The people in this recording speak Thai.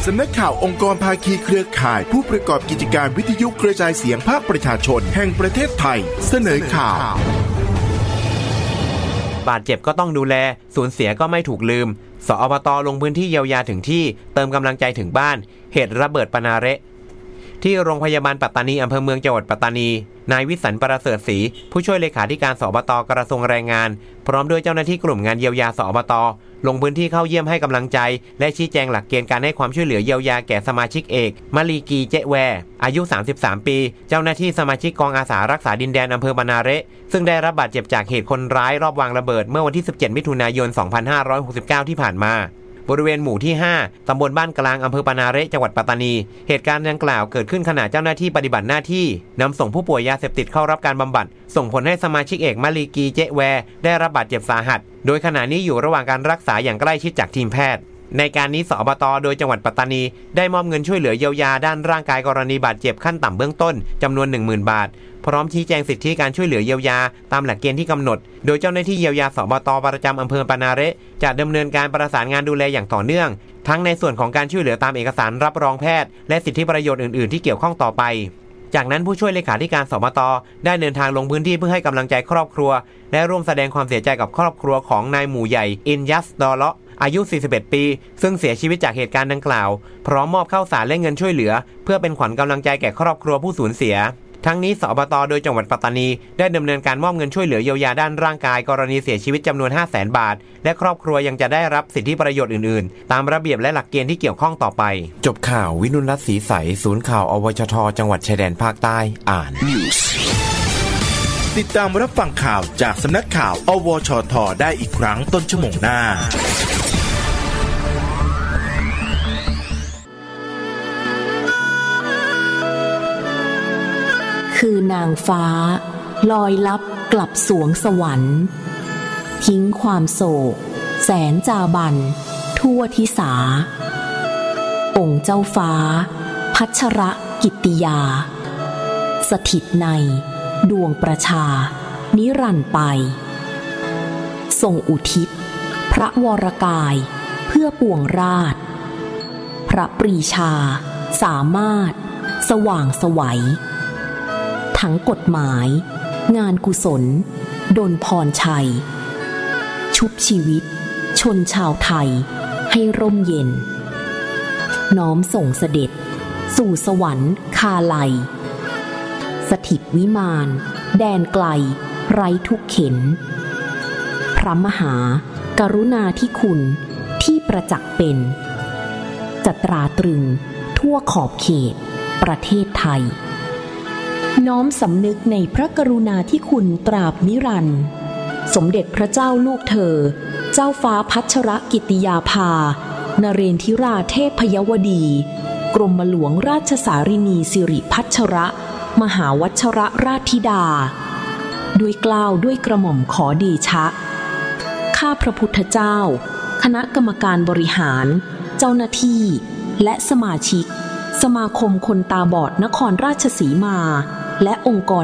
สำนักข่าวองค์กรภาคีเครือข่ายผู้ประกอบกิจการวิทยุกระจายเสียงภาคประชาชนแห่งประเทศไทยเสนอข่าวบาดเจ็บก็ต้องดูแลสูญเสียก็ไม่ถูกลืมสอบต.ลงพื้นที่เยียวยาถึงที่เติมกำลังใจถึงบ้านเหตุระเบิดปนาเระที่โรงพยาบาลปัตตานีอำเภอเมืองจังหวัดปัตตานีนายวิสันต์ประเสริฐศรีผู้ช่วยเลขาธิการสอบต.กระทรวงแรงงานพร้อมด้วยเจ้าหน้าที่กลุ่มงานเยียวยาสอบต.ลงพื้นที่เข้าเยี่ยมให้กำลังใจและชี้แจงหลักเกณฑ์การให้ความช่วยเหลือเยียวยาแก่สมาชิกเอกมะลีกีเจแวอายุ33ปีเจ้าหน้าที่สมาชิกกองอาสารักษาดินแดนอำเภอปนาเระซึ่งได้รับบาดเจ็บจากเหตุคนร้ายรอบวางระเบิดเมื่อวันที่17มิถุนายน2569ที่ผ่านมาบริเวณหมู่ที่5ตำบลบ้านกลางอำเภอปนาเระจังหวัดปัตตานีเหตุการณ์ดังกล่าวเกิดขึ้นขณะเจ้าหน้าที่ปฏิบัติหน้าที่นำส่งผู้ป่วยยาเสพติดเข้ารับการบำบัดส่งผลให้สมาชิกเอกมะลีกีเจแวได้รับบาดเจ็บสาหัสโดยขณะนี้อยู่ระหว่างการรักษาอย่างใกล้ชิดจากทีมแพทย์ในการนี้สอบต.โดยจังหวัดปัตตานีได้มอบเงินช่วยเหลือเยียวยาด้านร่างกายกรณีบาดเจ็บขั้นต่ำเบื้องต้นจำนวน 10,000 บาทพร้อมชี้แจงสิทธิการช่วยเหลือเยียวยาตามหลักเกณฑ์ที่กำหนดโดยเจ้าหน้าที่เยียวยาสบต.ประจำอำเภอปนาเระจะดำเนินการประสานงานดูแลอย่างต่อเนื่องทั้งในส่วนของการช่วยเหลือตามเอกสารรับรองแพทย์และสิทธิประโยชน์อื่นๆที่เกี่ยวข้องต่อไปจากนั้นผู้ช่วยเลขาธิการสบต.ได้เดินทางลงพื้นที่เพื่อให้กำลังใจครอบครัวและร่วมแสดงความเสียใจกับครอบครัวของนายหมู่ใหญ่อินยัสดอเลาะอายุ41ปีซึ่งเสียชีวิตจากเหตุการณ์ดังกล่าวพร้อมมอบข้าวสารและเงินช่วยเหลือเพื่อเป็นขวัญกำลังใจแก่ครอบครัวผู้สูญเสียทั้งนี้สอบต.โดยจังหวัดปัตตานีได้ดำเนินการมอบเงินช่วยเหลือเยียวยาด้านร่างกายกรณีเสียชีวิตจำนวน 500,000 บาทและครอบครัวยังจะได้รับสิทธิประโยชน์อื่นๆตามระเบียบและหลักเกณฑ์ที่เกี่ยวข้องต่อไปจบข่าววินุรัตน์ศรีใสศูนย์ข่าวอวชท.จังหวัดชายแดนภาคใต้อ่านติดตามรับฟังข่าวจากสำนักข่าวอวชท.ได้อีกครั้งต้นชั่วโมงหน้าคือนางฟ้าลอยลับกลับสวงสวรรค์ทิ้งความโศกแสนจาบันทั่วทิสาองค์เจ้าฟ้าพัชรกิตติยาสถิตในดวงประชานิรันดร์ไปทรงอุทิศพระวรกายเพื่อปวงราชพระปรีชาสามารถสว่างไสวทั้งกฎหมายงานกุศลดลพรชัยชุบชีวิตชนชาวไทยให้ร่มเย็นน้อมส่งเสด็จสู่สวรรค์คาไลสถิตวิมานแดนไกลไร้ทุกเข็ญพระมหากรุณาธิคุณที่ประจักษ์เป็นจะตราตรึงทั่วขอบเขตประเทศไทยน้อมสำนึกในพระกรุณาธิคุณตราบนิรันดร์สมเด็จพระเจ้าลูกเธอเจ้าฟ้าพัชรกิติยาภานเรนทิราเทพยวดีกรมหลวงราชสารินีสิริพัชรมหาวัชรราชธิดาด้วยเกล้าด้วยกระหม่อมขอเดชะข้าพระพุทธเจ้าคณะกรรมการบริหารเจ้าหน้าที่และสมาชิกสมาคมคนตาบอดนครราชสีมาและองค์กร